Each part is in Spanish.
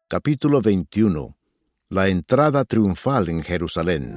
Capítulo 21. La entrada triunfal en Jerusalén.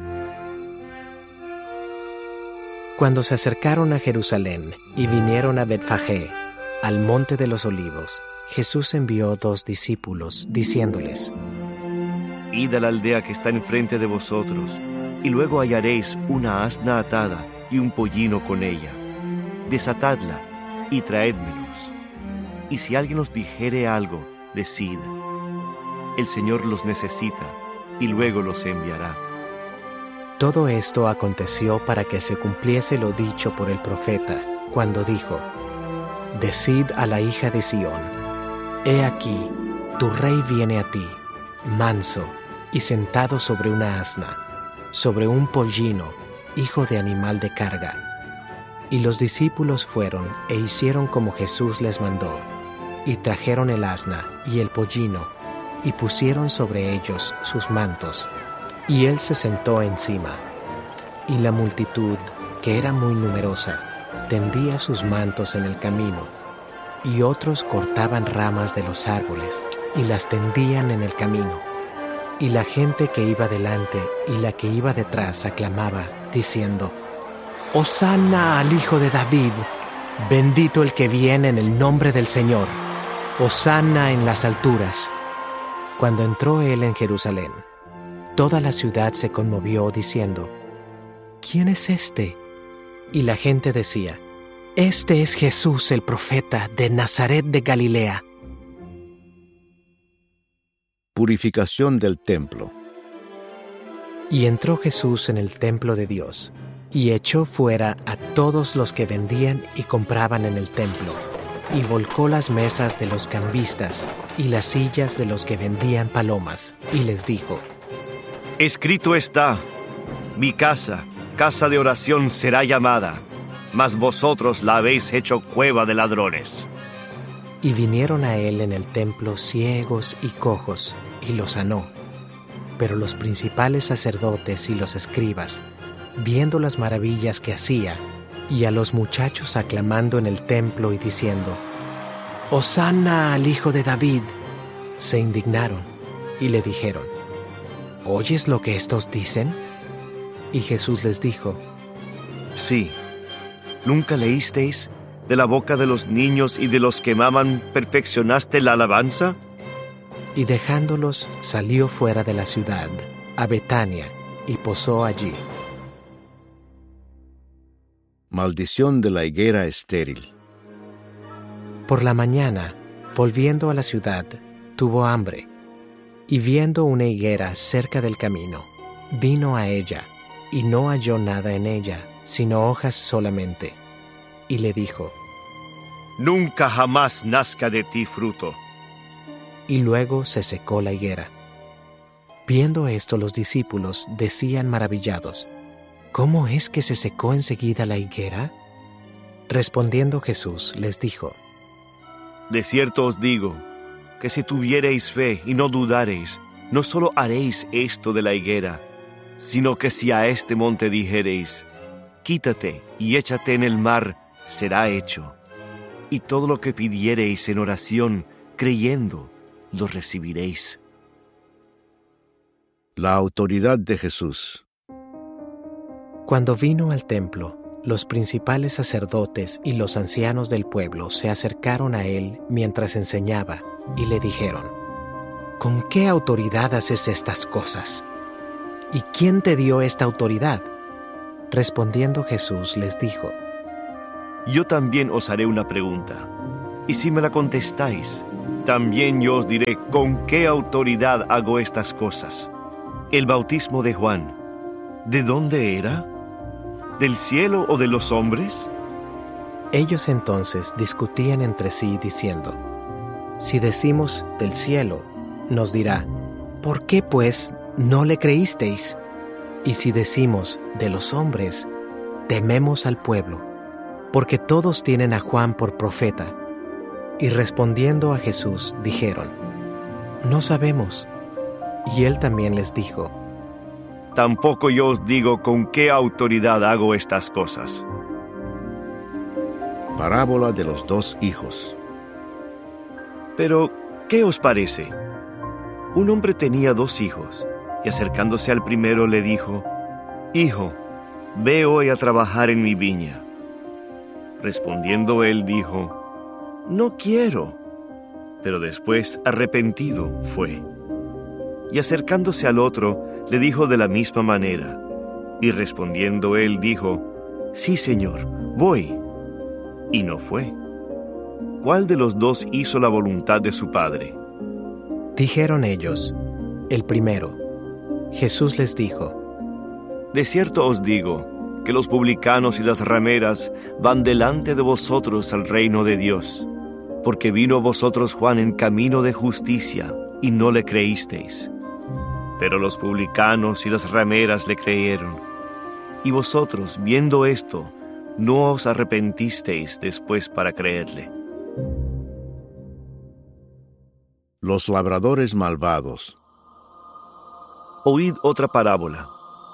Cuando se acercaron a Jerusalén y vinieron a Betfagé, al monte de los Olivos, Jesús envió 2 discípulos, diciéndoles: Id a la aldea que está enfrente de vosotros, y luego hallaréis una asna atada y un pollino con ella. Desatadla y traédmelos. Y si alguien os dijere algo, decid: el Señor los necesita, y luego los enviará. Todo esto aconteció para que se cumpliese lo dicho por el profeta, cuando dijo: Decid a la hija de Sión: He aquí, tu rey viene a ti, manso y sentado sobre una asna, sobre un pollino, hijo de animal de carga. Y los discípulos fueron e hicieron como Jesús les mandó, y trajeron el asna y el pollino, y pusieron sobre ellos sus mantos, y él se sentó encima. Y la multitud, que era muy numerosa, tendía sus mantos en el camino, y otros cortaban ramas de los árboles y las tendían en el camino. Y la gente que iba delante y la que iba detrás aclamaba, diciendo: Hosanna al Hijo de David, bendito el que viene en el nombre del Señor, Hosanna en las alturas. Cuando entró él en Jerusalén, toda la ciudad se conmovió diciendo: ¿Quién es este? Y la gente decía: Este es Jesús el profeta de Nazaret de Galilea. Purificación del templo. Y entró Jesús en el templo de Dios, y echó fuera a todos los que vendían y compraban en el templo, y volcó las mesas de los cambistas y las sillas de los que vendían palomas, y les dijo: Escrito está: mi casa, casa de oración será llamada, mas vosotros la habéis hecho cueva de ladrones. Y vinieron a él en el templo ciegos y cojos, y los sanó. Pero los principales sacerdotes y los escribas, viendo las maravillas que hacía, y a los muchachos aclamando en el templo y diciendo: Hosanna al Hijo de David, se indignaron y le dijeron: ¿Oyes lo que estos dicen? Y Jesús les dijo: Sí. ¿Nunca leísteis: de la boca de los niños y de los que maman perfeccionaste la alabanza? Y dejándolos, salió fuera de la ciudad, a Betania, y posó allí. Maldición de la higuera estéril. Por la mañana, volviendo a la ciudad, tuvo hambre, y viendo una higuera cerca del camino, vino a ella, y no halló nada en ella, sino hojas solamente. Y le dijo: Nunca jamás nazca de ti fruto. Y luego se secó la higuera. Viendo esto, los discípulos decían maravillados: ¿Cómo es que se secó enseguida la higuera? Respondiendo Jesús les dijo: De cierto os digo, que si tuviereis fe y no dudareis, no solo haréis esto de la higuera, sino que si a este monte dijereis: quítate y échate en el mar, será hecho. Y todo lo que pidiereis en oración, creyendo, lo recibiréis. La autoridad de Jesús. Cuando vino al templo, los principales sacerdotes y los ancianos del pueblo se acercaron a él mientras enseñaba, y le dijeron: ¿Con qué autoridad haces estas cosas? ¿Y quién te dio esta autoridad? Respondiendo Jesús les dijo: Yo también os haré una pregunta, y si me la contestáis, también yo os diré con qué autoridad hago estas cosas. El bautismo de Juan, ¿de dónde era? ¿Del cielo o de los hombres? Ellos entonces discutían entre sí diciendo: Si decimos del cielo, nos dirá: ¿por qué pues no le creísteis? Y si decimos de los hombres, tememos al pueblo, porque todos tienen a Juan por profeta. Y respondiendo a Jesús, dijeron: No sabemos. Y él también les dijo: Tampoco yo os digo con qué autoridad hago estas cosas. Parábola de los 2 hijos. Pero, ¿qué os parece? Un hombre tenía 2 hijos, y acercándose al primero le dijo: Hijo, ve hoy a trabajar en mi viña. Respondiendo él dijo: No quiero. Pero después, arrepentido, fue. Y acercándose al otro, le dijo de la misma manera. Y respondiendo él dijo: Sí, Señor, voy. Y no fue. ¿Cuál de los 2 hizo la voluntad de su padre? Dijeron ellos: el primero. Jesús les dijo: De cierto os digo, que los publicanos y las rameras van delante de vosotros al reino de Dios, porque vino a vosotros Juan en camino de justicia, y no le creísteis. Pero los publicanos y las rameras le creyeron. Y vosotros, viendo esto, no os arrepentisteis después para creerle. Los labradores malvados. Oíd otra parábola.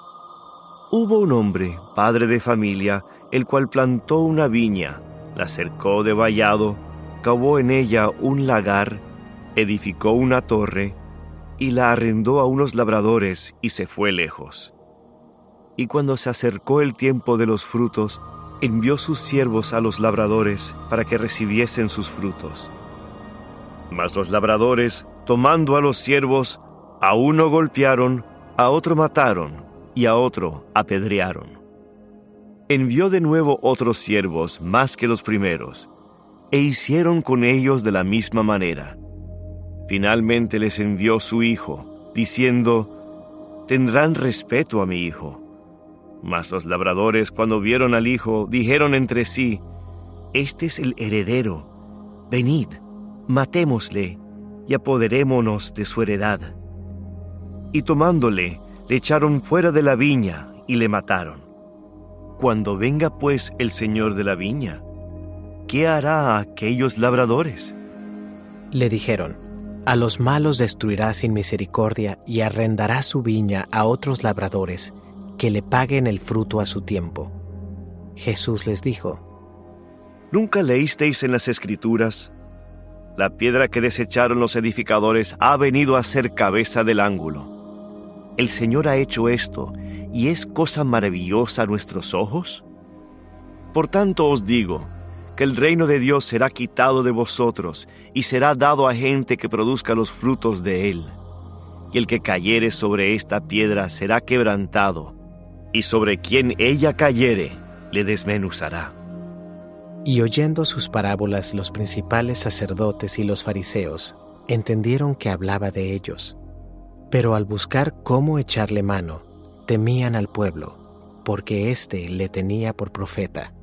Hubo un hombre, padre de familia, el cual plantó una viña, la cercó de vallado, cavó en ella un lagar, edificó una torre, y la arrendó a unos labradores y se fue lejos. Y cuando se acercó el tiempo de los frutos, envió sus siervos a los labradores para que recibiesen sus frutos. Mas los labradores, tomando a los siervos, a uno golpearon, a otro mataron, y a otro apedrearon. Envió de nuevo otros siervos más que los primeros, e hicieron con ellos de la misma manera. Finalmente les envió su hijo, diciendo: Tendrán respeto a mi hijo. Mas los labradores, cuando vieron al hijo, dijeron entre sí: Este es el heredero. Venid, matémosle, y apoderémonos de su heredad. Y tomándole, le echaron fuera de la viña, y le mataron. Cuando venga pues el señor de la viña, ¿qué hará a aquellos labradores? Le dijeron: A los malos destruirá sin misericordia y arrendará su viña a otros labradores, que le paguen el fruto a su tiempo. Jesús les dijo: ¿Nunca leísteis en las Escrituras? La piedra que desecharon los edificadores ha venido a ser cabeza del ángulo. ¿El Señor ha hecho esto, y es cosa maravillosa a nuestros ojos? Por tanto os digo, que el reino de Dios será quitado de vosotros, y será dado a gente que produzca los frutos de él. Y el que cayere sobre esta piedra será quebrantado, y sobre quien ella cayere, le desmenuzará. Y oyendo sus parábolas, los principales sacerdotes y los fariseos entendieron que hablaba de ellos. Pero al buscar cómo echarle mano, temían al pueblo, porque éste le tenía por profeta.